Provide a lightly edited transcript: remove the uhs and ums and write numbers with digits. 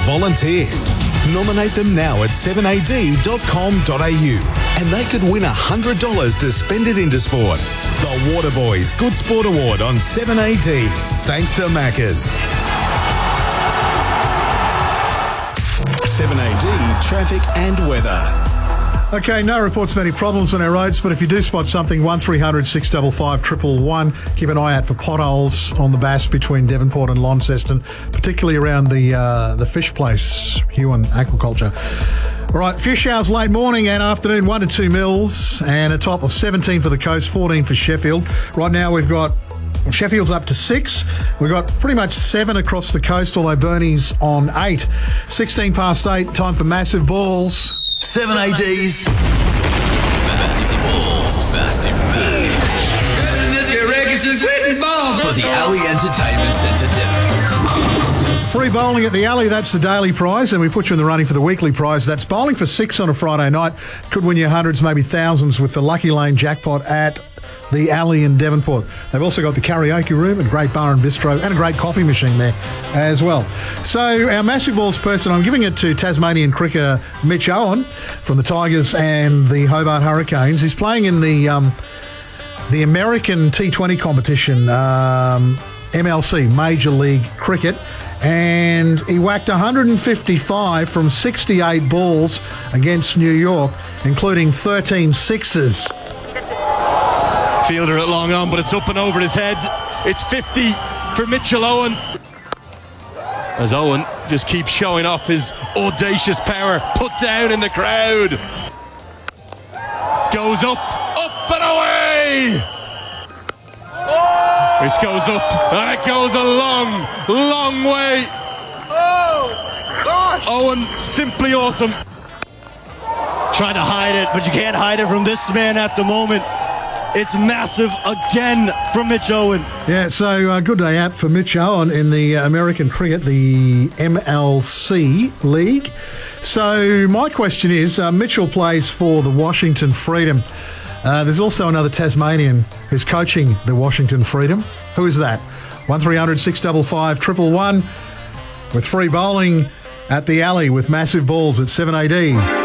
volunteer. Nominate them now at 7ad.com.au and they could win $100 to spend it into sport. The Waterboys Good Sport Award on 7AD. Thanks to Macca's. 7AD traffic and weather. Okay, no reports of any problems on our roads, but if you do spot something, 1300 655 111. Keep an eye out for potholes on the Bass between Devonport and Launceston, particularly around the fish place, Huon Aquaculture. All right, a few showers late morning and afternoon, 1 to 2 mils, and a top of 17 for the coast, 14 for Sheffield. Right now we've got Sheffield's up to 6. We've got pretty much 7 across the coast, although Burnie's on 8. 16 past 8, time for Massive Balls. 7AD's Massive Balls. Massive Balls. For the Alley Entertainment Centre Devonport. Free bowling at the Alley, that's the daily prize, and we put you in the running for the weekly prize. That's bowling for 6 on a Friday night. Could win you hundreds, maybe thousands with the Lucky Lane jackpot at the Alley in Devonport. They've also got the karaoke room, a great bar and bistro, and a great coffee machine there as well. So our Massive Balls person, I'm giving it to Tasmanian cricketer Mitch Owen from the Tigers and the Hobart Hurricanes. He's playing in the American T20 competition, MLC, Major League Cricket, and he whacked 155 from 68 balls against New York, including 13 sixes. Fielder at long on, but it's up and over his head. It's 50 for Mitchell Owen. As Owen just keeps showing off his audacious power, put down in the crowd. Goes up and away! This goes up, and it goes a long, long way. Oh, gosh! Owen, simply awesome. Trying to hide it, but you can't hide it from this man at the moment. It's massive again from Mitch Owen. Yeah, so good day out for Mitch Owen in the American cricket, the MLC League. So my question is, Mitchell plays for the Washington Freedom. There's also another Tasmanian who's coaching the Washington Freedom. Who is that? 1300 655 111 with free bowling at the Alley with Massive Balls at 7AD.